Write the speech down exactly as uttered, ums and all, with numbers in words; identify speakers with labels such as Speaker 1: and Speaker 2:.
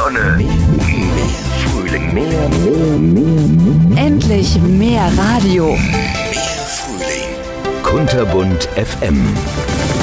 Speaker 1: Sonne, mehr Frühling, mehr, mehr, mehr, mehr.
Speaker 2: Endlich mehr Radio.
Speaker 1: Mehr Frühling. Kunterbunt F M.